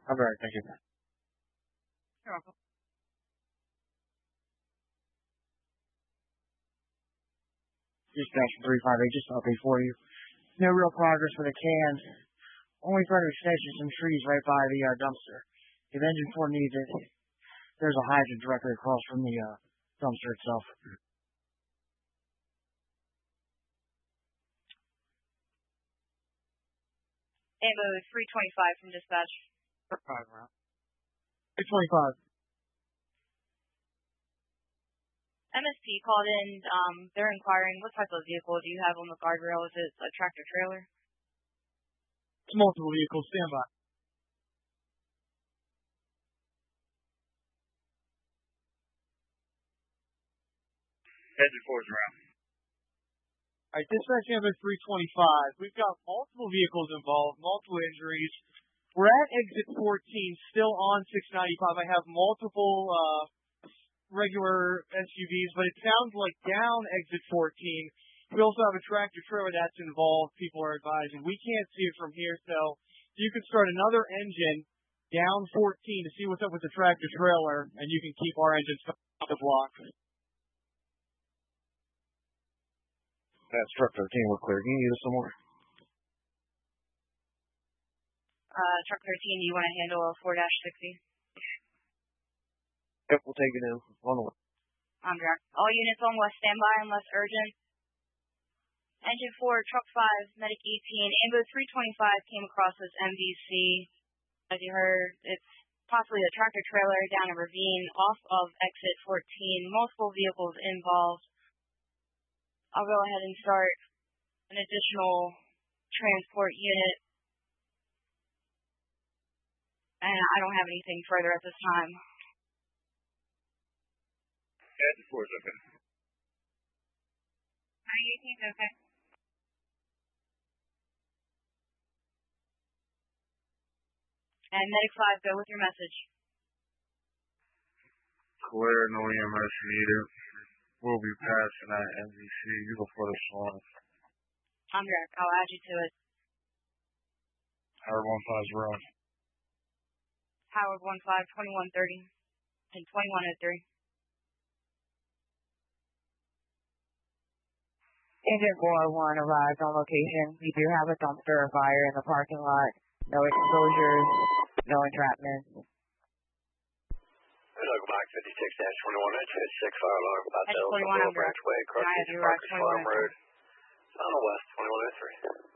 All right, thank you. You're welcome. Dispatch 358, just an update for you. No real progress with the cans. Only further extension, some trees right by the dumpster. If engine 4 needs it, there's a hydrant directly across from the dumpster itself. Ambo 325 from dispatch. 325. MSP called in. They're inquiring what type of vehicle do you have on the guardrail? Is it a tractor trailer? It's multiple vehicles. Stand by. Engine 4's around. All right, dispatch Ambo 325. We've got multiple vehicles involved, multiple injuries. We're at exit 14, still on 695. I have multiple regular SUVs, but it sounds like down exit 14. We also have a tractor trailer that's involved. People are advising. We can't see it from here, so you can start another engine down 14 to see what's up with the tractor trailer, and you can keep our engines on the block. That's truck 13. We're clear. Can you need us some more? Truck 13, do you want to handle a 4-60? Yep, we'll take it in. On the way. All units on West standby unless urgent. Engine 4, truck 5, medic 18, Ambo 325 came across this MVC. As you heard, it's possibly a tractor trailer down a ravine off of exit 14. Multiple vehicles involved. I'll go ahead and start an additional transport unit. And I don't have anything further at this time. Engine 4's okay. 918's okay. And medic 5, go with your message. Clear, no EMS needed. We'll be passing that MVC. You go for the swan. I'm Jack. I'll add you to it. Howard 15's run. Howard 15, 2130 and 2103. Engine 401 arrived on location. We do have a dumpster fire in the parking lot. No exposures, no entrapments. Welcome back, 56-21 at 56 fire alarm about That's the 21 Branch Way, across the Farm Road, on the west, 2103.